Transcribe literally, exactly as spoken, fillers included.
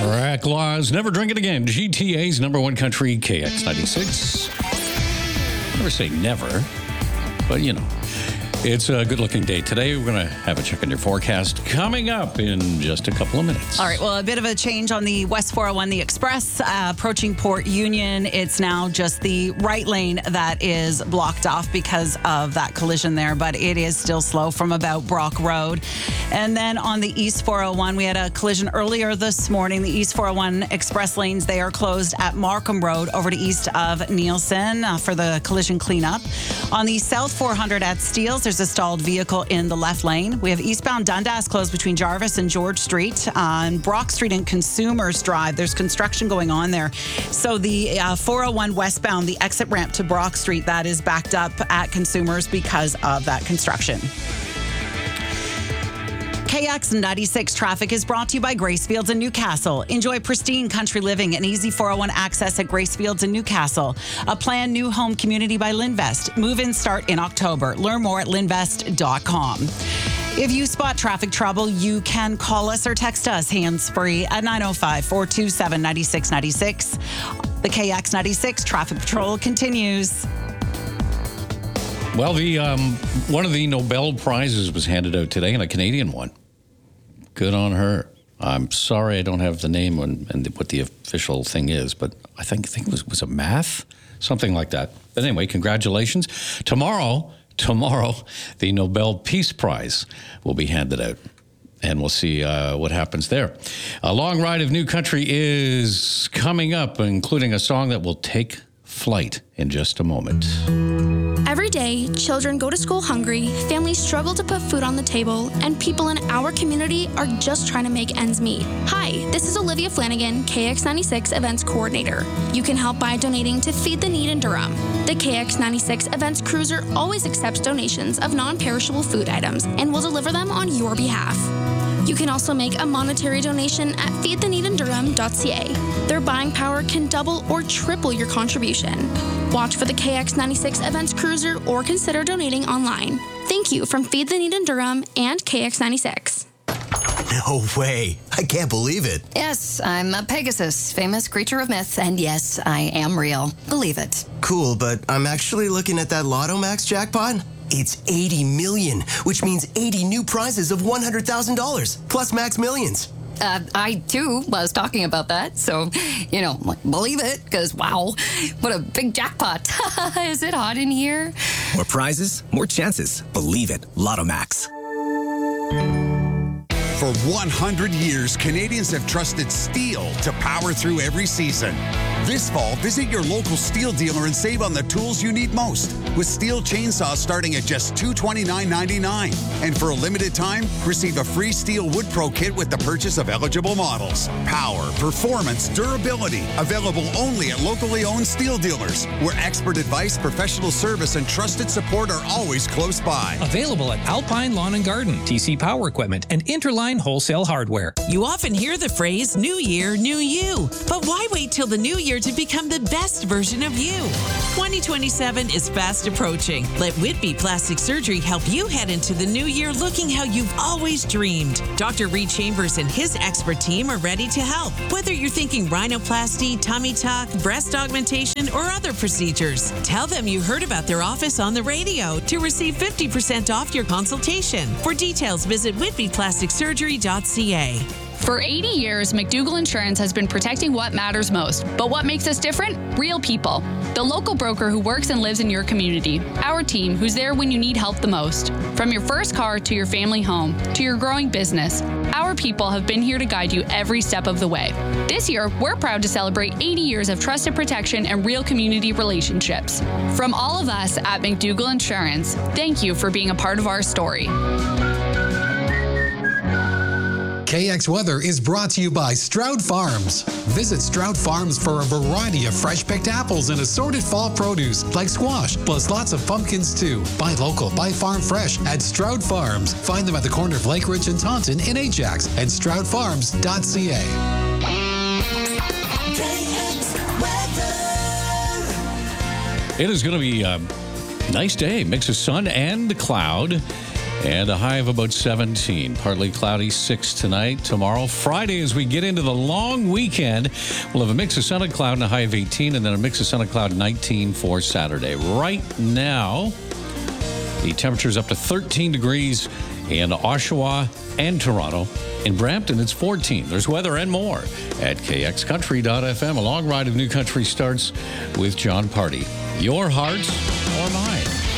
Crack laws, never drink it again. G T A's number one country, K X ninety-six. Never say never, but you know. It's a good-looking day today. We're going to have a check on your forecast coming up in just a couple of minutes. All right. Well, a bit of a change on the West four oh one, the Express, uh, approaching Port Union. It's now just the right lane that is blocked off because of that collision there, but it is still slow from about Brock Road. And then on the East four oh one, we had a collision earlier this morning. The East four oh one Express lanes, they are closed at Markham Road over to east of Nielsen uh, for the collision cleanup. On the South four hundred at Steeles, there's a stalled vehicle in the left lane. We have eastbound Dundas closed between Jarvis and George Street. On Brock Street and Consumers Drive, there's construction going on there. So the uh, four oh one westbound, the exit ramp to Brock Street, that is backed up at Consumers because of that construction. K X ninety-six traffic is brought to you by Gracefields in Newcastle. Enjoy pristine country living and easy four oh one access at Gracefields in Newcastle. A planned new home community by Linvest. Move-ins start in October. Learn more at linvest dot com. If you spot traffic trouble, you can call us or text us hands-free at nine oh five, four two seven, nine six nine six. The K X ninety-six traffic patrol continues. Well, the um, one of the Nobel Prizes was handed out today, and a Canadian one. Good on her. I'm sorry I don't have the name and, and what the official thing is, but I think, I think it was, was it math? Something like that. But anyway, congratulations. Tomorrow, tomorrow, the Nobel Peace Prize will be handed out. And we'll see uh, what happens there. A long ride of new country is coming up, including a song that will take flight in just a moment. Every day, children go to school hungry, families struggle to put food on the table, and people in our community are just trying to make ends meet. Hi, this is Olivia Flanagan, K X ninety-six Events Coordinator. You can help by donating to Feed the Need in Durham. The K X ninety-six Events Cruiser always accepts donations of non-perishable food items and will deliver them on your behalf. You can also make a monetary donation at feed the need in durham dot c a. Their buying power can double or triple your contribution. Watch for the K X ninety-six Events Cruiser or consider donating online. Thank you from Feed the Need in Durham and K X ninety-six. No way. I can't believe it. Yes, I'm a Pegasus, famous creature of myth, and yes, I am real. Believe it. Cool, but I'm actually looking at that Lotto Max jackpot. It's eighty million, which means eighty new prizes of one hundred thousand dollars, plus Max Millions. Uh, I, too, was talking about that, so, you know, like, believe it, because, wow, what a big jackpot. Is it hot in here? More prizes, more chances. Believe it. Lotto Max. For one hundred years, Canadians have trusted steel to power through every season. This fall, visit your local steel dealer and save on the tools you need most, with steel chainsaws starting at just two hundred twenty-nine ninety-nine. And for a limited time, receive a free Steel Wood Pro kit with the purchase of eligible models. Power, performance, durability, available only at locally owned steel dealers, where expert advice, professional service, and trusted support are always close by. Available at Alpine Lawn and Garden, T C Power Equipment, and Interline Wholesale Hardware. You often hear the phrase, new year, new you. But why wait till the new year to become the best version of you? twenty twenty-seven is fast approaching. Let Whitby Plastic Surgery help you head into the new year looking how you've always dreamed. Doctor Reed Chambers and his expert team are ready to help. Whether you're thinking rhinoplasty, tummy tuck, breast augmentation, or other procedures, tell them you heard about their office on the radio to receive fifty percent off your consultation. For details, visit whitby plastic surgery dot c a. For eighty years, McDougall Insurance has been protecting what matters most. But what makes us different? Real people. The local broker who works and lives in your community. Our team, who's there when you need help the most. From your first car to your family home to your growing business, our people have been here to guide you every step of the way. This year, we're proud to celebrate eighty years of trusted protection and real community relationships. From all of us at McDougall Insurance, thank you for being a part of our story. K X Weather is brought to you by Stroud Farms. Visit Stroud Farms for a variety of fresh-picked apples and assorted fall produce like squash, plus lots of pumpkins too. Buy local, buy farm fresh at Stroud Farms. Find them at the corner of Lake Ridge and Taunton in Ajax and stroud farms dot c a. It is going to be a nice day, mix of sun and cloud. And a high of about seventeen. Partly cloudy, six tonight. Tomorrow, Friday, as we get into the long weekend, we'll have a mix of sun and cloud and a high of eighteen, and then a mix of sun and cloud, nineteen for Saturday. Right now, the temperature's up to thirteen degrees in Oshawa and Toronto. In Brampton, it's fourteen. There's weather and more at K X Country dot F M. A long ride of new country starts with John Party. Your heart or mine?